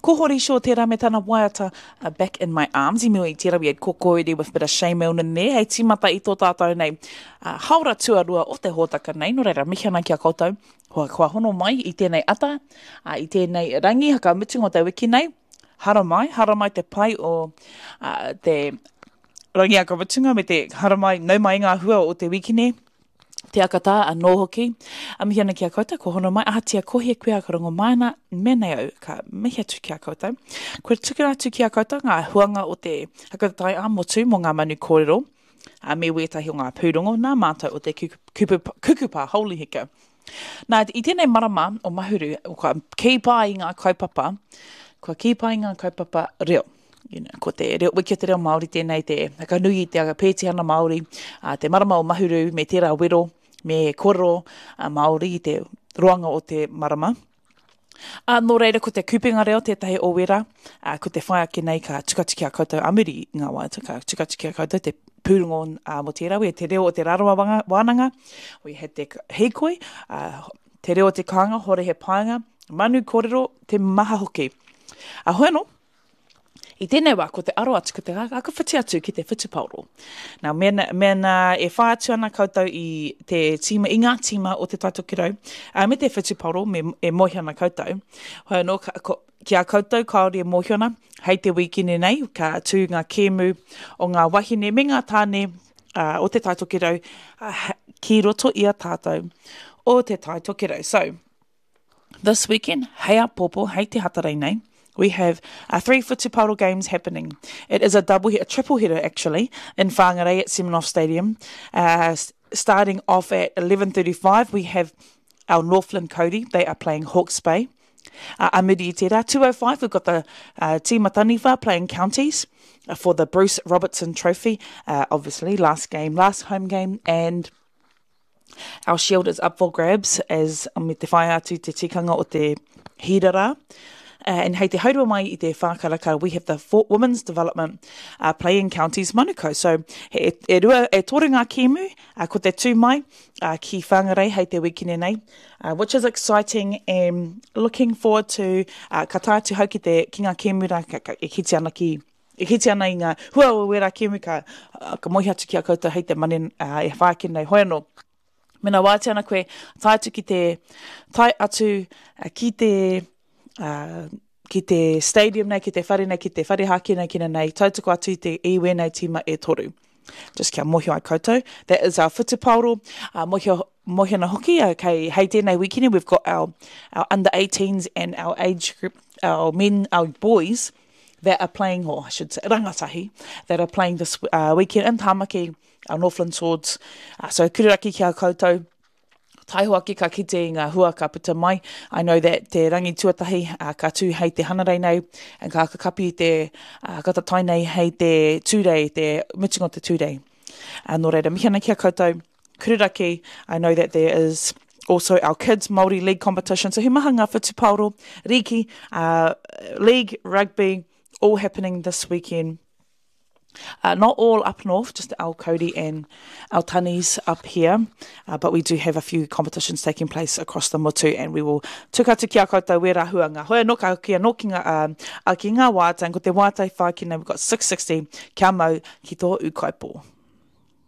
ko hori sure tērā me tana waiata back in my arms. I mua I tērā we had kokoere with a bit of shame in there. Hei timata I tō tātou nei. Haura tuarua o te hōtaka nei. No reira, mihi ana ki a koutou. Kua hono mai I tēnei ata. I tēnei rangi haka mitingo te wiki nei. Hara mai te pai o te rangi haka mitinga me te hara mai, nau mai ngā hua o te wiki nei. Te akata a nōhoki. A mihi ana ki a koutou, ko hono mai. Ahatia kohia koe a karongo maina, menei au, ka mihi atu ki a koutou. Koe tukira atu ki a koutou, ngā huanga o te hakatai a motu mo ngā manu kōrero. Me wetahi o ngā pūrongo, nā mātou o te kukupa, holy hika. Nā, I tēnei marama o mahuru, o ka kipa I ngā kaupapa, kua kipa I ngā kaupapa reo. Ko te reo, wiki te reo Māori tēnei, te hakanui, te pētihana Māori, te marama o mahuru, me tērā wero, me kōrero Māori, te roanga o te marama. Nō reira, ko te kupinga reo, tētahi o wera, ko te whai ake nei ka tukatiki a koutou amiri ngā waiata, ka tukatiki a koutou te pūrongo mo tērā, we te reo o te rarawa wānanga, we had te heikoi, te reo o te kāinga, hore he painga, manu kōrero, te maha hoki. Hoi anō, I tēnei wā, ko te aro atu, ko te aka whiti atu ki te whitipauro. Nā, mena e whai atu ana koutou I te tima, I ngā tima o te taitokirau, me te whitipauro, e mohi ana koutou. Hoi anō, ki a koutou, kaori e mohi ana, hei te wikine nei, ka tū ngā kēmu o ngā wahine, me ngā tāne o te taitokirau, ki roto I a tātou o te taitokirau. So, this weekend, hei a popo, hei te hatarei nei, we have 3 Whitipauro games happening. It is a triple header actually, in Whangarei at Seminoff Stadium. Starting off at 11:35, we have our Northland Cody. They are playing Hawke's Bay. Amiri tērā, 2:05, we've got the Tima Taniwha playing Counties for the Bruce Robertson Trophy. Obviously, last home game, and our shield is up for grabs as me te whai atu te tikanga o te hirara. And hei te haurua mai I te whākarakara, we have the Women's Development playing Counties Manukau. So e tōru ngā kēmu, ko te tū mai ki whangarei hei te wikine nei, which is exciting and looking forward to ka tātu hau ki ngā kēmu rā, e kiti ana I ngā hua o wera kēmu ka mohi atu ki a koutou hei te mani e whākene nei hoi anō. Mena wāte ana koe, tai atu ki te stadium nei, ki te whare nei, ki te whare haki nei, kina nei, tautoko atu te iwe nei tima e toru. Just kia mohi ai koutou. That is our whitipauro. Mohi ana hoki, okay, hei tēnei wikini, we've got our under 18s and our age group, our boys, that are playing, or I should say, rangatahi, that are playing this weekend in Tāmaki, our Northland Swords. So kuriraki kia koutou. Taihoaki ka kite I ngā hua ka puta mai. I know that te rangi tuatahi ka tū hei te hanarei nei, and ka kakapi te katatai nei hei te tūrei, te mitingo te tūrei. Nō reira, mihi ana kia koutou, kuriraki, I know that there is also our Kids Māori League competition. So he maha ngā whitipauro, riki, league, rugby, all happening this weekend. Not all up north, just our Cody and our Tanis up here, but we do have a few competitions taking place across the motu, and we will tukatu ki a koutou wera huanga. Hoi anō ka kia nō ki ngā wātai, ko te wātai whākina, we've got 660 kia mau ki tō ukaipo.